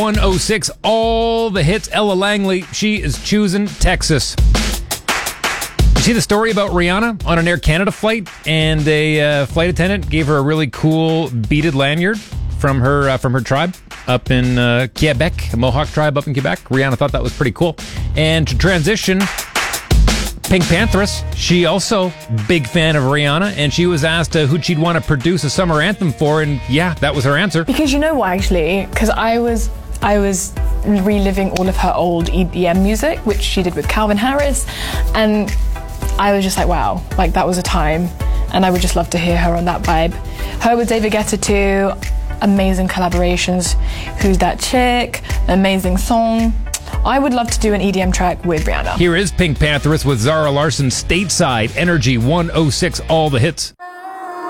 106, all the hits. Ella Langley, she is choosing Texas. You see the story about Rihanna on an Air Canada flight, and a flight attendant gave her a really cool beaded lanyard from her tribe up in Quebec, a Mohawk tribe up in Quebec. Rihanna thought that was pretty cool. And to transition, Pink Pantheress, she also big fan of Rihanna, and she was asked who she'd want to produce a summer anthem for, and yeah, that was her answer. Because you know what, actually, because I was reliving all of her old EDM music, which she did with Calvin Harris, and I was just like, wow, like that was a time, and I would just love to hear her on that vibe. Her with David Guetta too, amazing collaborations. Who's That Chick? Amazing song. I would love to do an EDM track with Rihanna. Here is Pink Pantheress with Zara Larsson, Stateside, Energy 106, all the hits.